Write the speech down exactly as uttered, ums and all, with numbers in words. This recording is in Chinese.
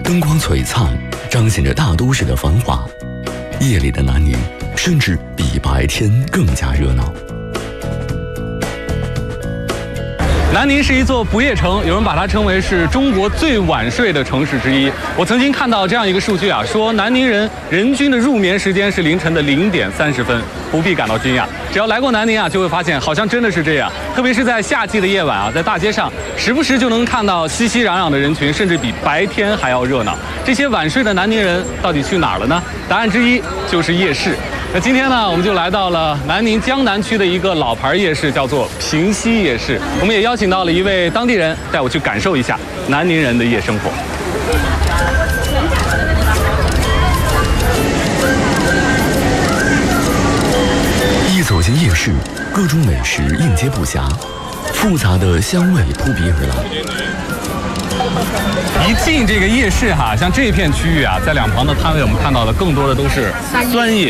灯光璀璨，彰显着大都市的繁华。夜里的南宁，甚至比白天更加热闹。 南宁是一座不夜城，有人把它称为是中国最晚睡的城市之一。我曾经看到这样一个数据啊，说南宁人人均的入眠时间是凌晨的零点三十分，不必感到惊讶。只要来过南宁啊，就会发现好像真的是这样。特别是在夏季的夜晚啊，在大街上时不时就能看到熙熙攘攘的人群，甚至比白天还要热闹。这些晚睡的南宁人到底去哪儿了呢？答案之一就是夜市。那今天呢，我们就来到了南宁江南区的一个老牌夜市，叫做平西夜市。我们也邀请到了一位当地人，带我去感受一下南宁人的夜生活。 一走进夜市，各种美食应接不暇，复杂的香味扑鼻而来。 一进这个夜市哈，像这片区域啊，在两旁的摊位，我们看到的更多的都是酸叶。